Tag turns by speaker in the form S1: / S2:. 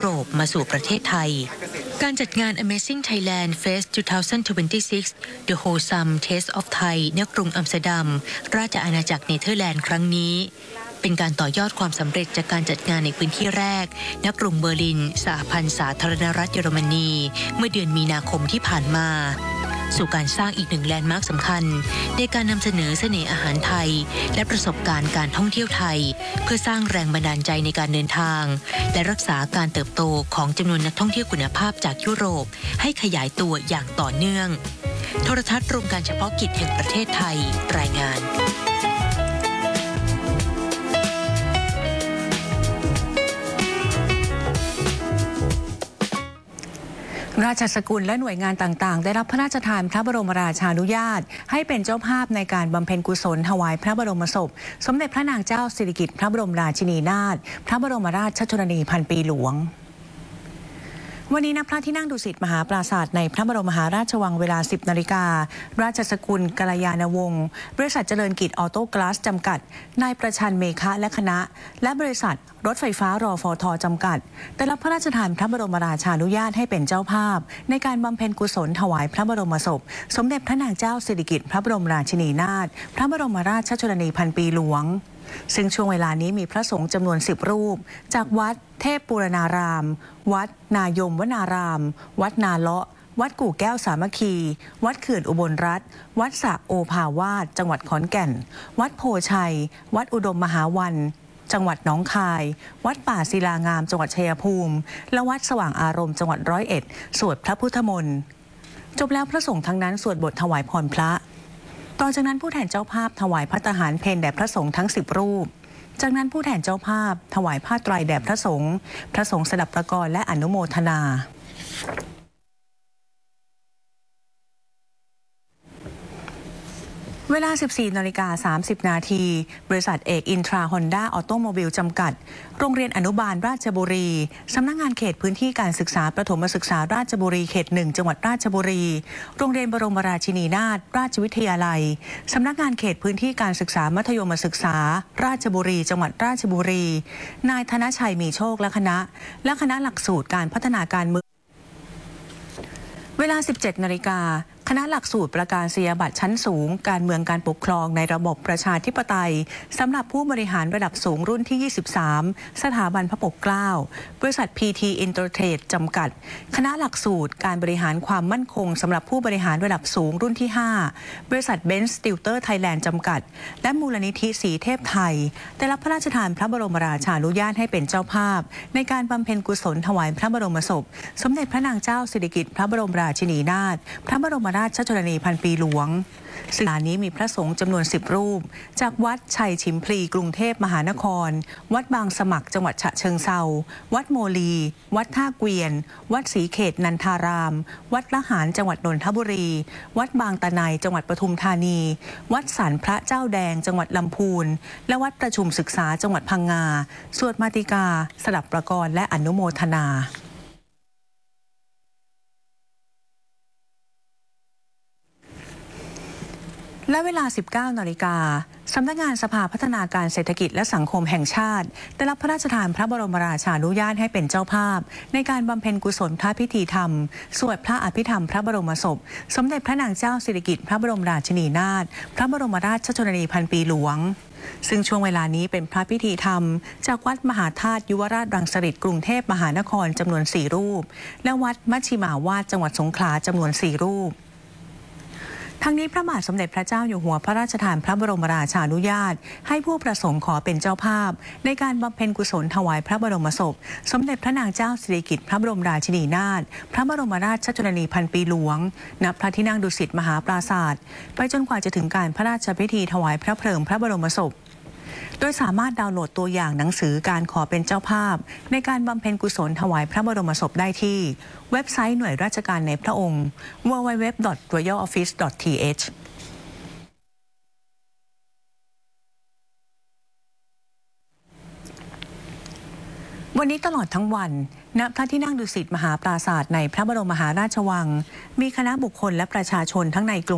S1: ยุโรปมาสู่ประเทศไทยการจัดงาน Amazing Thailand Fest 2026 The Wholesome Taste of Thai ณ กรุงอัมสเตอร์ดัมราชอาณาจักรเนเธอร์แลนด์ครั้งนี้เป็นการต่อยอดความสำเร็จจากการจัดงานในพื้นที่แรกณ กรุงเบอร์ลินสหพันธ์สาธารณรัฐเยอรมนีเมื่อเดือนมีนาคมที่ผ่านมาสู่การสร้างอีกหนึ่งแลนด์มาร์คสำคัญในการนำเสนอเสน่ห์อาหารไทยและประสบการณ์การท่องเที่ยวไทยเพื่อสร้างแรงบันดาลใจในการเดินทางและรักษาการเติบโตของจำนวนนักท่องเที่ยวคุณภาพจากยุโรปให้ขยายตัวอย่างต่อเนื่องโทรทัศน์รวมการเฉพาะกิจแห่งประเทศไทยรายงาน
S2: ราชสกุลและหน่วยงานต่างๆได้รับพระราชทานพระบรมราชานุญาตให้เป็นเจ้าภาพในการบำเพ็ญกุศลถวายพระบรมศพสมเด็จพระนางเจ้าสิริกิติ์พระบรมราชินีนาถพระบรมราชชนนีพันปีหลวงวันนี้ณพระที่นั่งดุสิตมหาปราสาทในพระบรมมหาราชวังเวลา 10 นาฬิการาชสกุลกัลยาณวงศ์บริษัทเจริญกิจออโต้กลาสจำกัดนายประชันเมฆะและคณะและบริษัทรถไฟฟ้ารฟท.จำกัดได้รับพระราชทานพระบรมราชานุญาตให้เป็นเจ้าภาพในการบำเพ็ญกุศลถวายพระบรมศพสมเด็จพระนางเจ้าสิริกิติ์พระบรมราชินีนาถพระบรมราชชนนีพันปีหลวงซึ่งช่วงเวลานี้มีพระสงฆ์จำนวน10 รูปจากวัดเทพปุรณารามวัดนายมวนารามวัดนาเลาะวัดกู่แก้วสามัคคีวัดเขื่อนอุบลรัตน์วัดสระโอภาวาสจังหวัดขอนแก่นวัดโพชัยวัดอุดมมหาวันจังหวัดหนองคายวัดป่าศิลางามจังหวัดชัยภูมิและวัดสว่างอารมณ์จังหวัด101สวดพระพุทธมนต์จบแล้วพระสงฆ์ทั้งนั้นสวดบทถวายพรพระต่อจากนั้นผู้แทนเจ้าภาพถวายภัตตาหารเพลแด่พระสงฆ์ทั้ง10 รูปจากนั้นผู้แทนเจ้าภาพถวายผ้าไตรแด่พระสงฆ์สดับประกรณ์และอนุโมทนาเวลา 14:30 นาทีบริษัทเอกอินทราฮอนด้าออโตโมบิลจำกัดโรงเรียนอนุบาลราชบุรีสำนักงานเขตพื้นที่การศึกษาประถมศึกษาราชบุรีเขต 1จังหวัดราชบุรีโรงเรียนบรมราชินีนาถราชวิทยาลัยสำนักงานเขตพื้นที่การศึกษามัธยมศึกษาราชบุรีจังหวัดราชบุรีนายธนชัยมีโชคและคณะหลักสูตรการพัฒนาการเมืองเวลา 17 นาฬิกาคณะหลักสูตรประกาศนียบัตรชั้นสูงการเมืองการปกครองในระบบประชาธิปไตยสำหรับผู้บริหารระดับสูงรุ่นที่ 23 สถาบันพระปกเกล้าบริษัท PT Intertrade จำกัดคณะหลักสูตรการบริหารความมั่นคงสำหรับผู้บริหารระดับสูงรุ่นที่ 5 บริษัท Benz Tilter Thailand จำกัดและมูลนิธิสีเทพไทยได้รับพระราชทานพระบรมราชานุญาตให้เป็นเจ้าภาพในการบำเพ็ญกุศลถวายพระบรมศพสมเด็จพระนางเจ้าสิริกิติ์พระบรมราชินีนาถพระบรมราชชนนีพันปีหลวงซึ่งงานนี้มีพระสงฆ์จำนวน10 รูปจากวัดชัยฉิมพลีกรุงเทพมหานครวัดบางสมัครจังหวัดฉะเชิงเทราวัดโมลีวัดท่าเกวียนวัดศรีเขตนันทารามวัดละหารจังหวัดนนทบุรีวัดบางตะไนจังหวัดปทุมธานีวัดสันพระเจ้าแดงจังหวัดลำพูนและวัดประชุมศึกษาจังหวัดพังงาสวดมาติกาสดับประกรณ์และอนุโมทนาและเวลา 19 นาฬิกาสำนักงานสภาพัฒนาการเศรษฐกิจและสังคมแห่งชาติได้รับพระราชทานพระบรมราชานุญาตให้เป็นเจ้าภาพในการบำเพ็ญกุศลพระพิธีธรรมสวดพระอภิธรรมพระบรมศพสมเด็จพระนางเจ้าสิริกิติ์พระบรมราชินีนาถพระบรมราชชนนีพันปีหลวงซึ่งช่วงเวลานี้เป็นพระพิธีธรรมจากวัดมหาธาตุยุวราชรังสฤษฎ์กรุงเทพมหานครจำนวน4 รูปและวัดมัชชิมาวาสจังหวัดสงขลาจำนวน4 รูปทั้งนี้พระบาทสมเด็จพระเจ้าอยู่หัวพระราชทานพระบรมราชานุญาตให้ผู้ประสงค์ขอเป็นเจ้าภาพในการบำเพ็ญกุศลถวายพระบรมศพสมเด็จพระนางเจ้าสิริกิติ์พระบรมราชินีนาถพระบรมราชชนนีพันปีหลวงณพระที่นั่งดุสิตมหาปราสาทไปจนกว่าจะถึงการพระราชพิธีถวายพระเพลิงพระบรมศพโดยสามารถดาวน์โหลดตัวอย่างหนังสือการขอเป็นเจ้าภาพในการบำเพ็ญกุศลถวายพระบรมศพได้ที่เว็บไซต์หน่วยราชการในพระองค์ www.royaloffice.thวันนี้ตลอดทั้งวันณพระที่นั่งดุสิตมหาปราสาทในพระบรมมหาราชวังมีคณะบุคคลและประชาชนทั้งในกรุง